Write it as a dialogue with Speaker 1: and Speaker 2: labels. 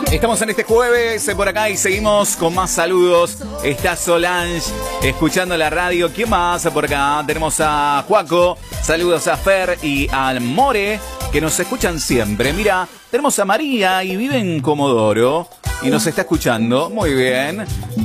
Speaker 1: Estamos en este jueves por acá y seguimos con más saludos. Está Solange escuchando la radio. ¿Quién más por acá? Tenemos a Juaco. Saludos a Fer y al More, que nos escuchan siempre. Mira, tenemos a María y vive en Comodoro y nos está escuchando. Muy bien.